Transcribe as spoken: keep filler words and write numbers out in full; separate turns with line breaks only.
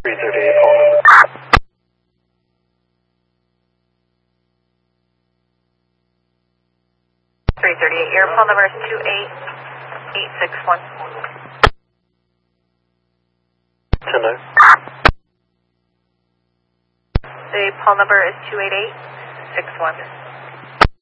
three thirty-eight, call number.
three thirty-eight, your call number is two eight eight six one.
ten nine.
The call number is two eight eight six one.